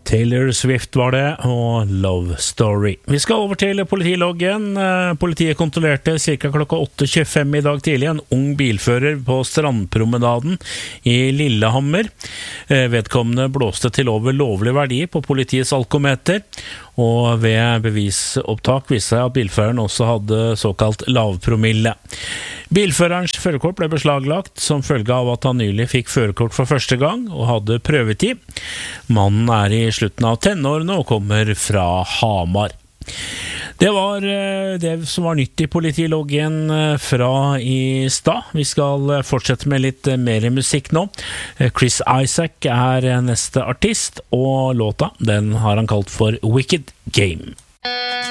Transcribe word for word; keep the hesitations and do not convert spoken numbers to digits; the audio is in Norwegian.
Taylor Swift var det, og Love Story. Vi skal over til politiloggen. Politiet kontrollerte cirka klokka åtte tjuefem i dag tidlig en ung bilfører på Strandpromenaden i Lillehammer. Vedkommende blåste til over lovlig verdi på politiets alkometer, og ved bevisopptak viste seg at bilføreren også hadde såkalt lavpromille. Bilførerens førerkort ble beslaglagt som følge av at han nylig fikk førerkort for første gang og hadde prøvetid. Mannen er i slutten av tenårene og kommer fra Hamar. Det var det som var nytt i politiloggen fra i stad. Vi skal fortsette med litt mer musikk nå. Chris Isaak er neste artist, og låta den har han kalt for Wicked Game.